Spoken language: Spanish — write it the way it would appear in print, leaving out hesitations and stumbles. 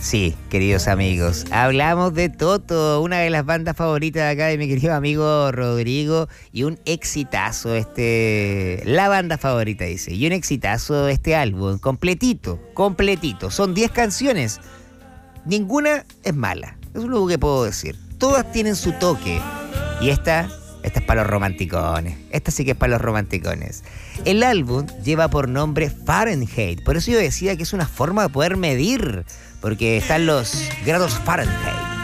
Sí, queridos amigos, hablamos de Toto, una de las bandas favoritas de acá de mi querido amigo Rodrigo, y un exitazo la banda favorita dice, y un exitazo este álbum, completito, son 10 canciones, ninguna es mala, es lo único que puedo decir, todas tienen su toque, y esta es para los romanticones, esta sí que es para los romanticones. El álbum lleva por nombre Fahrenheit, por eso yo decía que es una forma de poder medir, porque están los grados Fahrenheit.